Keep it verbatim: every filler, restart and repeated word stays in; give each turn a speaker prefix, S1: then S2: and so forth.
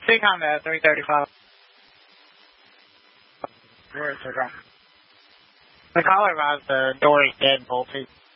S1: Speak on the three thirty-five. Where is it from? The caller advised the door is dead, bolted.